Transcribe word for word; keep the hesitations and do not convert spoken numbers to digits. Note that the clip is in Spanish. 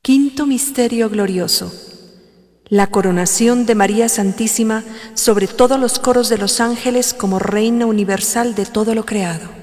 Quinto misterio glorioso: la coronación de María Santísima sobre todos los coros de los ángeles como Reina universal de todo lo creado.